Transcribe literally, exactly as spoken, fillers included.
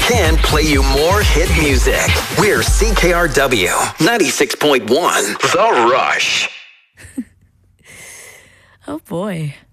can play you more hit music. We're C K R W ninety-six point one, The Rush. Oh, boy.